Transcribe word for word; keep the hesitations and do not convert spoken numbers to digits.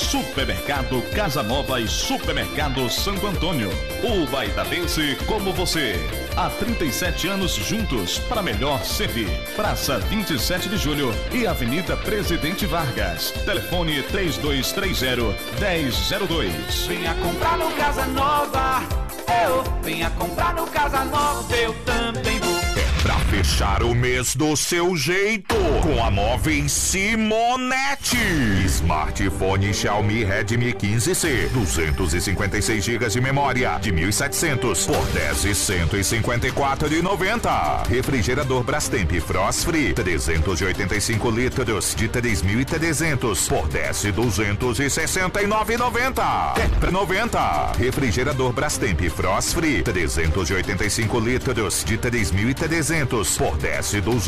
Supermercado Casa Nova e Supermercado Santo Antônio. O Baitabense como você. Há trinta e sete anos juntos para melhor servir. Praça vinte e sete de Julho e Avenida Presidente Vargas. Telefone três dois três zero, um zero zero dois. Venha comprar no Casa Nova. Eu venha comprar no Casa Nova. Eu também vou. Pra fechar o mês do seu jeito, com a Móveis Simonetti. Smartphone Xiaomi Redmi quinze C, duzentos e cinquenta e seis gigas de memória, de mil e setecentos por dez mil cento e cinquenta e quatro reais e noventa centavos. Refrigerador Brastemp Frost Free, trezentos e oitenta e cinco litros, de três mil e trezentos por dez mil duzentos e sessenta e nove reais e noventa centavos. É pra noventa. Refrigerador Brastemp Frost Free, trezentos e oitenta e cinco litros, de três mil e trezentos por dez mil duzentos